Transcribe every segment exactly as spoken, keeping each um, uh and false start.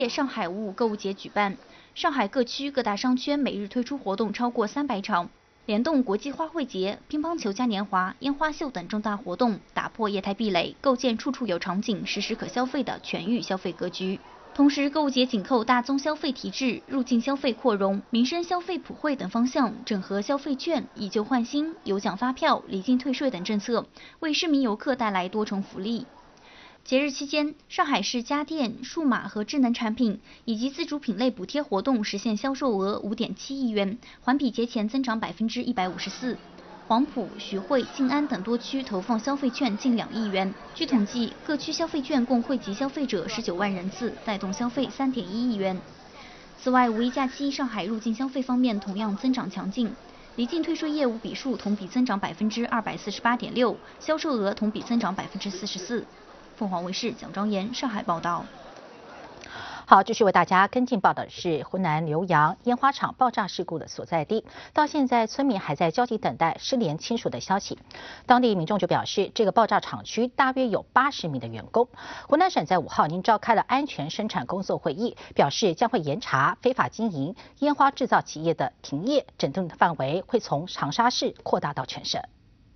上海五五购物节举办，上海各区各大商圈每日推出活动超过三百场，联动国际花卉节、乒乓球嘉年华、烟花秀等重大活动，打破业态壁垒，构建处处有场景、时时可消费的全域消费格局。同时，购物节紧扣大宗消费提质、入境消费扩容、民生消费普惠等方向，整合消费券、以旧换新、有奖发票、离境退税等政策，为市民游客带来多重福利。节日期间，上海市家电、数码和智能产品以及自主品类补贴活动实现销售额五点七亿元，环比节前增长百分之一百五十四。黄埔、徐汇、静安等多区投放消费券近两亿元。据统计，各区消费券共惠及消费者十九万人次，带动消费三点一亿元。此外，五一假期上海入境消费方面同样增长强劲，离境退税业务笔数同比增长百分之二百四十八点六，销售额同比增长百分之四十四。凤凰卫视蒋庄妍上海报道。 好，继续为大家跟进报道的是湖南浏阳烟花厂爆炸事故的所在地。到现在，村民还在焦急等待失联亲属的消息。当地民众就表示，这个爆炸厂区大约有八十名的员工。湖南省在五号已经召开了安全生产工作会议，表示将会严查非法经营烟花制造企业的停业，整顿范围会从长沙市扩大到全省。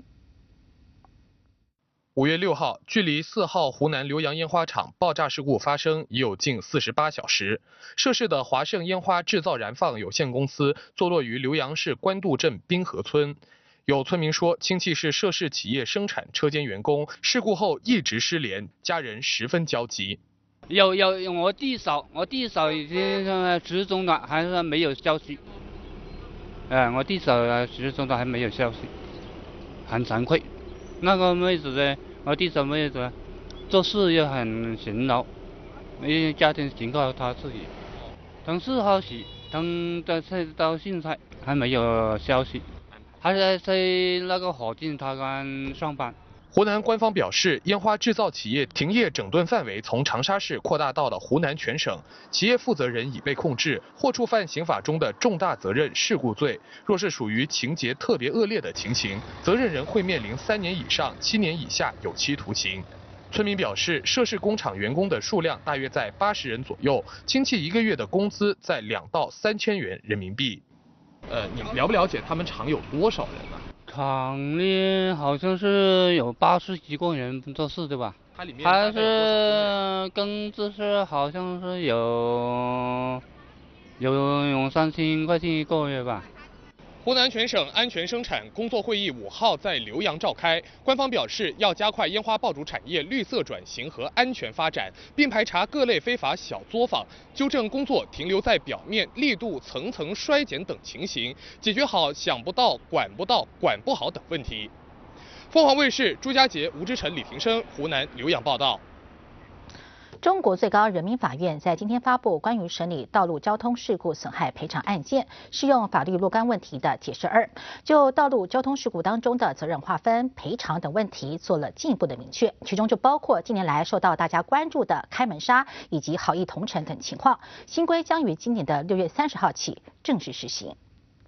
五月六号，距离四号湖南浏阳烟花厂爆炸事故发生已有近四十八小时。涉事的华盛烟花制造燃放有限公司坐落于浏阳市官渡镇滨河村。有村民说，亲戚是涉事企业生产车间员工，事故后一直失联，家人十分焦急。 有有，我弟嫂，我弟嫂已经失踪了，还是没有消息。哎，我弟嫂失踪了还没有消息，很惭愧。那个妹子呢？我弟嫂妹子做事也很勤劳，因为家庭情况她自己。等四号起，等到到现在还没有消息，还在在那个火箭塔杆上班。 湖南官方表示，烟花制造企业停业整顿范围从长沙市扩大到了湖南全省，企业负责人已被控制，或触犯刑法中的重大责任事故罪。若是属于情节特别恶劣的情形，责任人会面临三年以上七年以下有期徒刑。村民表示，涉事工厂员工的数量大约在八十人左右，亲戚一个月的工资在两到三千元人民币。呃，你了不了解他们厂有多少人呢？ 厂里好像是有八十几个人做事对吧？ 它里面还是工资是好像是有有有三千块钱一个月吧。 湖南全省安全生产工作会议五号在浏阳召开，官方表示要加快烟花爆竹产业绿色转型和安全发展，并排查各类非法小作坊，纠正工作停留在表面、力度层层衰减等情形，解决好想不到、管不到、管不好等问题。凤凰卫视朱家杰、吴之晨、李庭生，湖南浏阳报道。 中国最高人民法院在今天发布关于审理道路交通事故损害赔偿案件适用法律若干问题的解释二，就道路交通事故当中的责任划分、赔偿等问题做了进一步的明确，其中就包括近年来受到大家关注的开门杀以及好意同城等情况。新规将于今年的六月三十号起正式实行。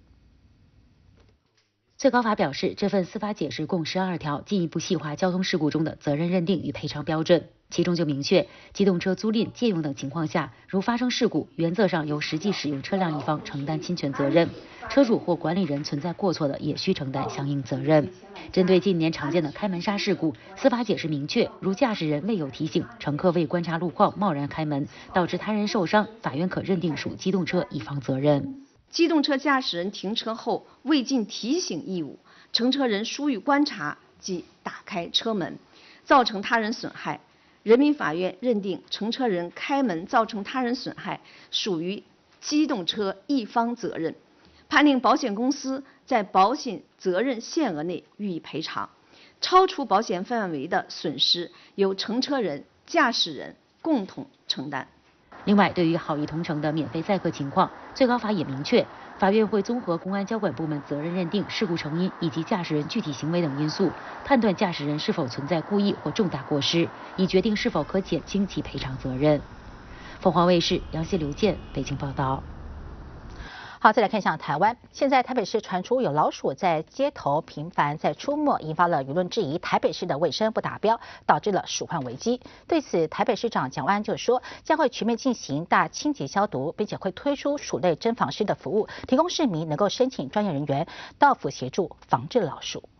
最高法表示，这份司法解释共十二条，进一步细化交通事故中的责任认定与赔偿标准。其中就明确，机动车租赁、借用等情况下，如发生事故，原则上由实际使用车辆一方承担侵权责任，车主或管理人存在过错的，也需承担相应责任。针对近年常见的开门杀事故，司法解释明确，如驾驶人未有提醒，乘客未观察路况贸然开门，导致他人受伤，法院可认定属机动车一方责任。 机动车驾驶人停车后未尽提醒义务，乘车人疏于观察即打开车门，造成他人损害，人民法院认定乘车人开门造成他人损害属于机动车一方责任，判令保险公司在保险责任限额内予以赔偿，超出保险范围的损失由乘车人、驾驶人共同承担。 另外，对于好意同城的免费载客情况，最高法也明确，法院会综合公安交管部门责任认定、事故成因以及驾驶人具体行为等因素，判断驾驶人是否存在故意或重大过失，以决定是否可减轻其赔偿责任。凤凰卫视杨希、刘健北京报道。 好，再来看一下台湾。现在台北市传出有老鼠在街头频繁在出没，引发了舆论质疑，台北市的卫生不达标，导致了鼠患危机。对此，台北市长蒋万安就说，将会全面进行大清洁消毒，并且会推出鼠类侦防师的服务，提供市民能够申请专业人员到府协助防治老鼠。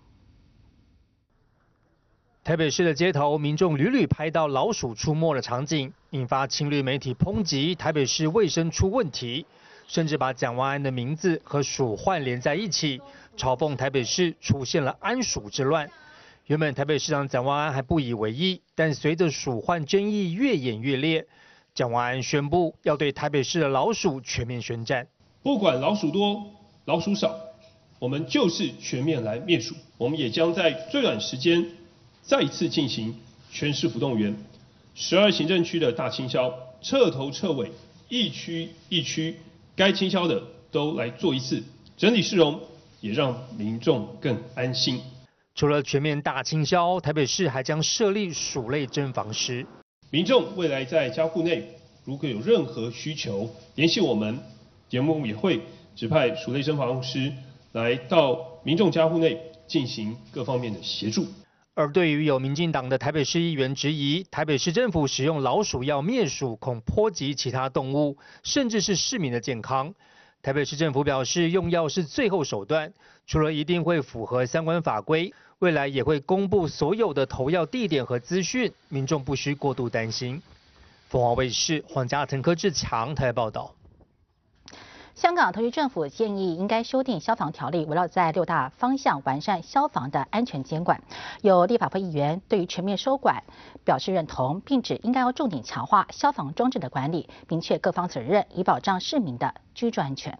台北市的街头，民众屡屡拍到老鼠出没的场景，引发亲绿媒体抨击台北市卫生出问题。甚至把蒋万安的名字和鼠患连在一起，嘲讽台北市出现了安鼠之乱。原本台北市长蒋万安还不以为意，但随着鼠患争议越演越烈，蒋万安宣布要对台北市的老鼠全面宣战。 不管老鼠多老鼠少，我们就是全面来灭鼠。我们也将在最短时间再一次进行全市府动员，十二行政区的大清消，彻头彻尾，一区一区。该清消的都来做一次，整理市容，也让民众更安心。 除了全面大清消，台北市还将设立鼠类侦防师。 民众未来在家户内如果有任何需求，联系我们，节目也会指派鼠类侦防师来到民众家户内进行各方面的协助。 而对于有民进党的台北市议员质疑，台北市政府使用老鼠药灭鼠，恐波及其他动物，甚至是市民的健康。台北市政府表示，用药是最后手段，除了一定会符合相关法规，未来也会公布所有的投药地点和资讯，民众不需过度担心。凤凰卫视黄家腾、柯志强台报道。 香港特区政府建议应该修订消防条例，围绕在六大方向完善消防的安全监管。有立法会议员对于全面收管表示认同，并指应该要重点强化消防装置的管理，明确各方责任，以保障市民的居住安全。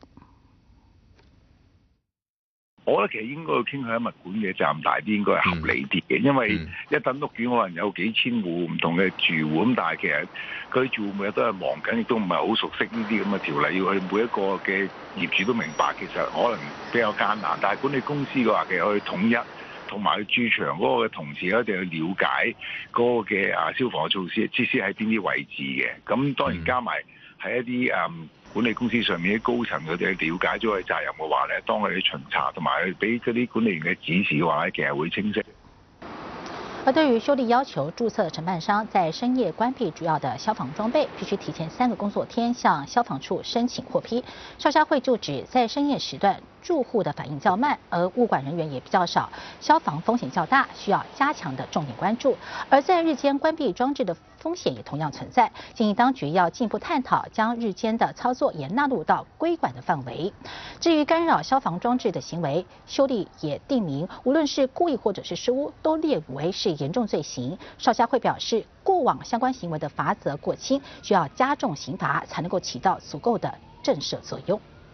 我覺得其實應該要傾向物管嘅責任大啲，應該係合理啲嘅，因為一棟屋苑可能有幾千戶唔同嘅住戶，咁但係其實佢住戶每日都係忙緊，亦都唔係好熟悉呢啲咁嘅條例，要佢每一個嘅業主都明白，其實可能比較艱難。但係管理公司嘅話，其實去統一同埋駐場嗰個嘅同事一定要了解嗰個嘅啊消防嘅措施設施喺邊啲位置嘅，咁當然加埋喺一啲誒。嗯管理公司上面啲高層佢哋了解咗佢責任嘅話咧，當佢哋巡查同埋俾嗰啲管理員嘅指示嘅話咧，其實會清晰。 而对于修例要求，注册承办商在深夜关闭主要的消防装备，必须提前三个工作天向消防处申请获批。邵家慧就指，在深夜时段，住户的反应较慢，而物管人员也比较少，消防风险较大，需要加强的重点关注。而在日间关闭装置的风险也同样存在，建议当局要进一步探讨，将日间的操作也纳入到规管的范围。至于干扰消防装置的行为，修例也定明，无论是故意或者是失误，都列为是严重罪行。邵家慧表示，过往相关行为的罚则过轻，需要加重刑罚，才能够起到足够的震慑作用。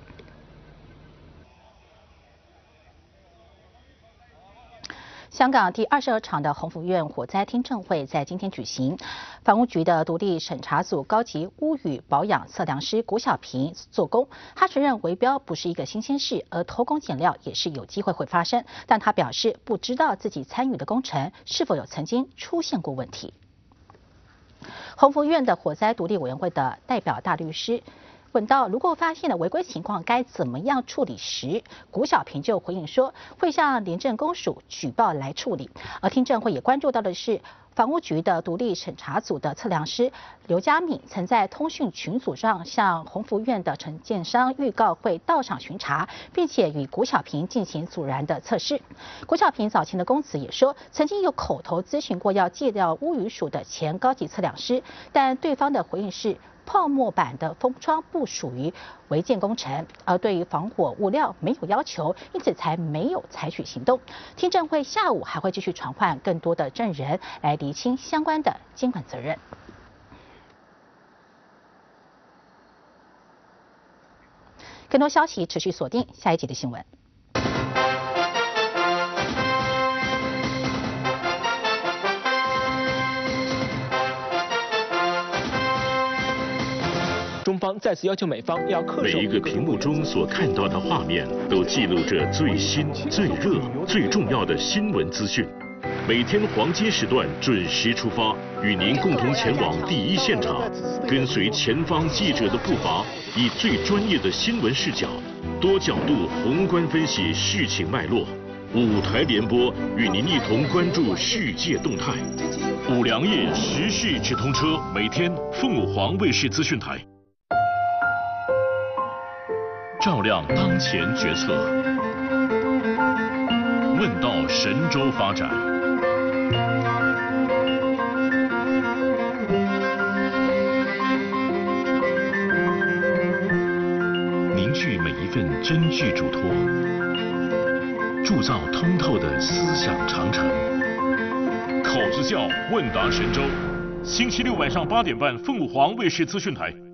香港第二十二场的鸿福苑火灾听证会在今天举行，房屋局的独立审查组高级屋宇保养测量师谷小平做工，他承认围标不是一个新鲜事，而偷工减料也是有机会会发生，但他表示不知道自己参与的工程是否有曾经出现过问题。鸿福苑的火灾独立委员会的代表大律师问到，如果发现了违规情况该怎么样处理时，谷小平就回应说会向廉政公署举报来处理。而听证会也关注到的是，房屋局的独立审查组的测量师刘家敏曾在通讯群组上向鸿福苑的承建商预告会到场巡查，并且与谷小平进行阻燃的测试。谷小平早前的供词也说，曾经有口头咨询过要借调屋宇署的前高级测量师，但对方的回应是泡沫板的封窗不属于违建工程，而对于防火物料没有要求，因此才没有采取行动。听证会下午还会继续传唤更多的证人来厘清相关的监管责任。更多消息持续锁定下一集的新闻。 中方再次要求美方要恪守。 每一个屏幕中所看到的画面，都记录着最新、最热、最重要的新闻资讯。 每天黄金时段准时出发，与您共同前往第一现场，跟随前方记者的步伐，以最专业的新闻视角，多角度宏观分析事情脉络。五台联播与您一同关注世界动态。五粮液时事直通车，每天凤舞凰卫视资讯台。照亮当前决策，问到神州发展。凝聚每一份真挚嘱托，铸造通透的思想长城。口子窖问答神州，星期六晚上八点半，凤舞凰卫视资讯台。